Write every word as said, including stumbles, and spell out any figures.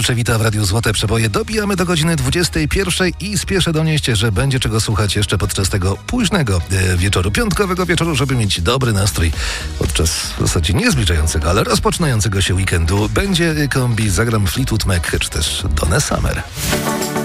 Dolce Vita w Radiu Złote Przeboje. Dobijamy do godziny dwudziestej pierwszej i spieszę donieść, że będzie czego słuchać jeszcze podczas tego późnego e, wieczoru, piątkowego wieczoru, żeby mieć dobry nastrój podczas w zasadzie nie zbliżającego, ale rozpoczynającego się weekendu. Będzie kombi Zagram Fleetwood Mac czy też Donna Summer.